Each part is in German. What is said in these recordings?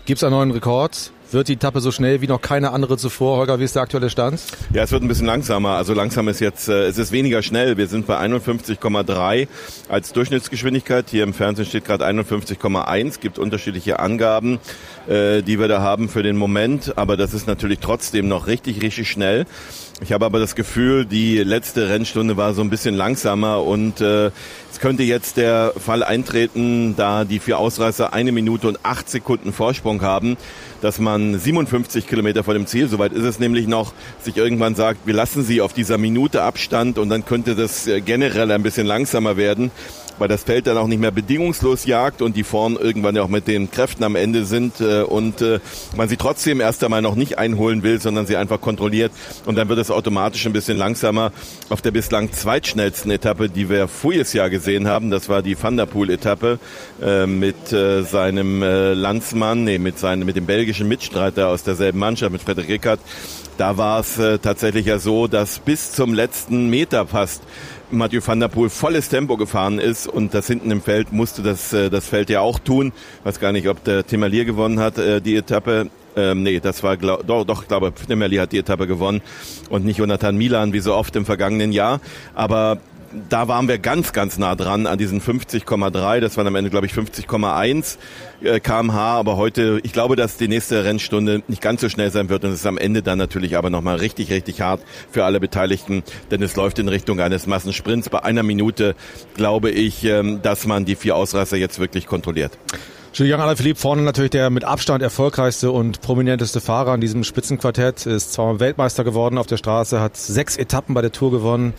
Gibt es einen neuen Rekord? Wird die Etappe so schnell wie noch keine andere zuvor? Holger, wie ist der aktuelle Stand? Ja, es wird ein bisschen langsamer. Also langsam ist jetzt, es ist weniger schnell. Wir sind bei 51,3 als Durchschnittsgeschwindigkeit. Hier im Fernsehen steht gerade 51,1. Gibt unterschiedliche Angaben, die wir da haben für den Moment. Aber das ist natürlich trotzdem noch richtig, richtig schnell. Ich habe aber das Gefühl, die letzte Rennstunde war so ein bisschen langsamer und es könnte jetzt der Fall eintreten, da die 4 Ausreißer 1 Minute und 8 Sekunden Vorsprung haben, dass man 57 Kilometer vor dem Ziel, soweit ist es nämlich noch, sich irgendwann sagt, wir lassen sie auf dieser Minute Abstand und dann könnte das generell ein bisschen langsamer werden, weil das Feld dann auch nicht mehr bedingungslos jagt und die vorn irgendwann ja auch mit den Kräften am Ende sind und man sie trotzdem erst einmal noch nicht einholen will, sondern sie einfach kontrolliert und dann wird es automatisch ein bisschen langsamer. Auf der bislang zweitschnellsten Etappe, die wir voriges Jahr gesehen haben, das war die Van der Poel-Etappe mit seinem Landsmann, mit dem belgischen Mitstreiter aus derselben Mannschaft, mit Frederik Rickard. Da war es tatsächlich ja so, dass bis zum letzten Meter fast Mathieu van der Poel volles Tempo gefahren ist und das hinten im Feld musste das Feld ja auch tun. Ich weiß gar nicht, ob der Tim Merlier gewonnen hat, die Etappe. Das war, ich glaube, Tim Merlier hat die Etappe gewonnen und nicht Jonathan Milan, wie so oft im vergangenen Jahr. Aber da waren wir ganz, ganz nah dran an diesen 50,3. Das waren am Ende, glaube ich, 50,1 km/h. Aber heute, ich glaube, dass die nächste Rennstunde nicht ganz so schnell sein wird. Und es ist am Ende dann natürlich aber nochmal richtig, richtig hart für alle Beteiligten. Denn es läuft in Richtung eines Massensprints. Bei 1 Minute glaube ich, dass man die 4 Ausreißer jetzt wirklich kontrolliert. Julian Alaphilippe vorne natürlich der mit Abstand erfolgreichste und prominenteste Fahrer in diesem Spitzenquartett. Ist zweimal Weltmeister geworden auf der Straße, hat 6 Etappen bei der Tour gewonnen.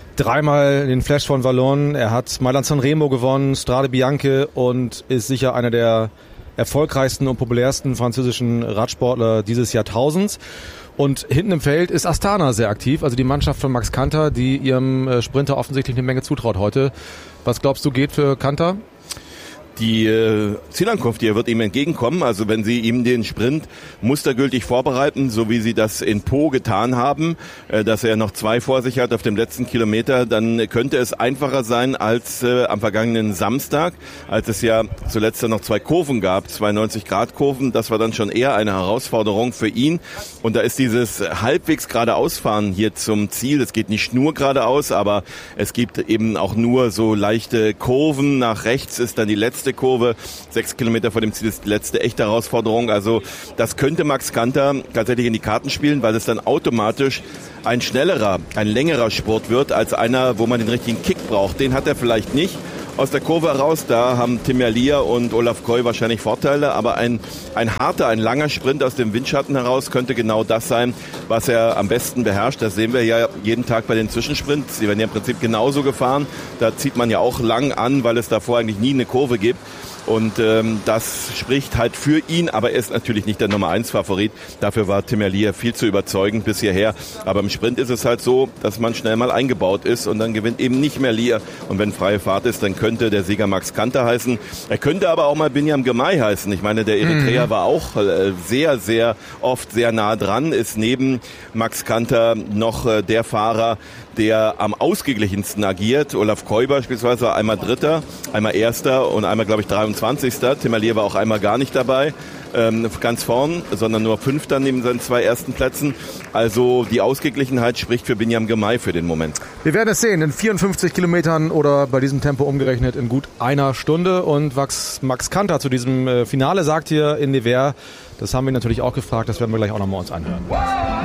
3-mal den Flash von Wallonne, er hat Mailand-San Remo gewonnen, Strade Bianche und ist sicher einer der erfolgreichsten und populärsten französischen Radsportler dieses Jahrtausends. Und hinten im Feld ist Astana sehr aktiv, also die Mannschaft von Max Kanter, die ihrem Sprinter offensichtlich eine Menge zutraut heute. Was glaubst du geht für Kanter? Die Zielankunft hier wird ihm entgegenkommen. Also wenn sie ihm den Sprint mustergültig vorbereiten, so wie sie das in Po getan haben, dass er noch 2 vor sich hat auf dem letzten Kilometer, dann könnte es einfacher sein als am vergangenen Samstag, als es ja zuletzt noch 2 Kurven gab, 2 90-Grad-Kurven. Das war dann schon eher eine Herausforderung für ihn. Und da ist dieses halbwegs geradeausfahren hier zum Ziel. Es geht nicht nur geradeaus, aber es gibt eben auch nur so leichte Kurven. Nach rechts ist dann die letzte Kurve, 6 Kilometer vor dem Ziel ist die letzte echte Herausforderung. Also das könnte Max Kanter tatsächlich in die Karten spielen, weil es dann automatisch ein schnellerer, ein längerer Spurt wird, als einer, wo man den richtigen Kick braucht. Den hat er vielleicht nicht aus der Kurve heraus. Da haben Tim Merlier und Olaf Koy wahrscheinlich Vorteile, aber ein harter, ein langer Sprint aus dem Windschatten heraus könnte genau das sein, was er am besten beherrscht. Das sehen wir ja jeden Tag bei den Zwischensprints. Die werden ja im Prinzip genauso gefahren. Da zieht man ja auch lang an, weil es davor eigentlich nie eine Kurve gibt. Und das spricht halt für ihn, aber er ist natürlich nicht der Nummer 1 Favorit. Dafür war Tim Merlier viel zu überzeugend bis hierher. Aber im Sprint ist es halt so, dass man schnell mal eingebaut ist und dann gewinnt eben nicht Merlier. Und wenn freie Fahrt ist, dann könnte der Sieger Max Kanter heißen. Er könnte aber auch mal Binyam Girmay heißen. Ich meine, der Eritreer war auch sehr, sehr oft sehr nah dran, ist neben Max Kanter noch der Fahrer, der am ausgeglichensten agiert. Olaf Koy beispielsweise einmal Dritter, einmal Erster und einmal, glaube ich, 23. Tim Merlier war auch einmal gar nicht dabei, ganz vorn, sondern nur 5. neben seinen 2 ersten Plätzen. Also die Ausgeglichenheit spricht für Binyam Girmay für den Moment. Wir werden es sehen, in 54 Kilometern oder bei diesem Tempo umgerechnet in gut 1 Stunde. Und was Max Kanter zu diesem Finale sagt hier in Nevers, das haben wir natürlich auch gefragt, das werden wir gleich auch nochmal uns anhören.